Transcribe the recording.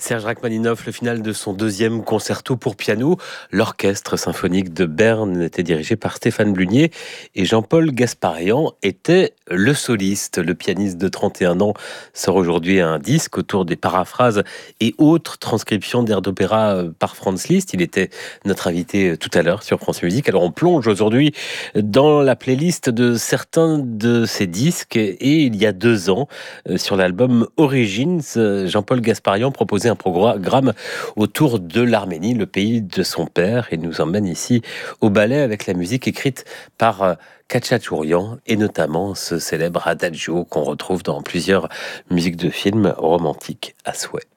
Serge Rachmaninoff, le final de son deuxième concerto pour piano. L'orchestre symphonique de Berne était dirigé par Stéphane Blunier et Jean-Paul Gasparian était le soliste. Le pianiste de 31 ans sort aujourd'hui un disque autour des paraphrases et autres transcriptions d'airs d'opéra par Franz Liszt. Il était notre invité tout à l'heure sur France Musique. Alors on plonge aujourd'hui dans la playlist de certains de ses disques et il y a 2 ans, sur l'album Origins, Jean-Paul Gasparian proposait un programme autour de l'Arménie, le pays de son père. Il nous emmène ici au ballet avec la musique écrite par Khatchatourian et notamment ce célèbre adagio qu'on retrouve dans plusieurs musiques de films romantiques à souhait.